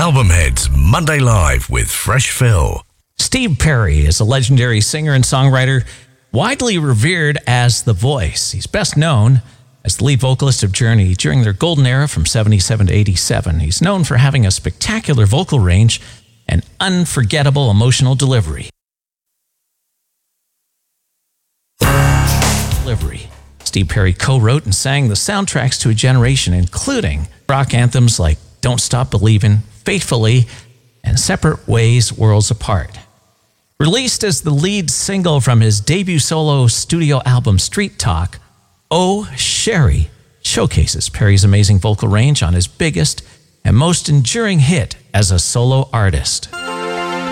Album Heads Monday Live with Fresh Phil. Steve Perry is a legendary singer and songwriter, widely revered as The Voice. He's best known as the lead vocalist of Journey during their golden era from 77 to 87. He's known for having a spectacular vocal range and unforgettable emotional delivery. Steve Perry co-wrote and sang the soundtracks to a generation, including rock anthems like Don't Stop Believin', Faithfully, and Separate Ways, Worlds Apart. Released as the lead single from his debut solo studio album Street Talk, Oh Sherry showcases Perry's amazing vocal range on his biggest and most enduring hit as a solo artist.